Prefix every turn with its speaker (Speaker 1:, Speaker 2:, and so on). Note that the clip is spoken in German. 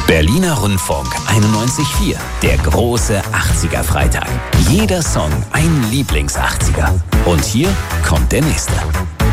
Speaker 1: Berliner Rundfunk 91.4, der große 80er-Freitag. Jeder Song ein Lieblings-80er. Und hier kommt der nächste.